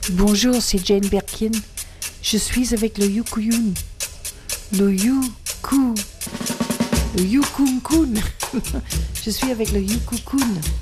Bonjour, c'est Jane Birkin. Je suis avec le Yukuyun. Le Yuku. Le Yukunkun. Je suis avec le Yukukun.